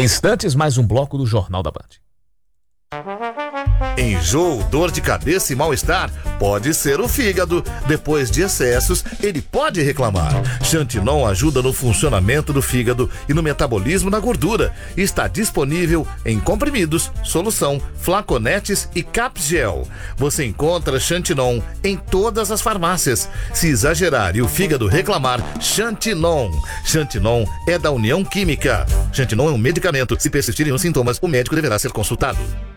Em instantes, mais um bloco do Jornal da Band. Enjoo, dor de cabeça e mal-estar pode ser o fígado. Depois de excessos, ele pode reclamar. Xantinon ajuda no funcionamento do fígado e no metabolismo da gordura. Está disponível em comprimidos, solução, flaconetes e capgel. Você encontra Xantinon em todas as farmácias. Se exagerar e o fígado reclamar, Xantinon. Xantinon é da União Química. Xantinon é um medicamento. Se persistirem os sintomas, o médico deverá ser consultado.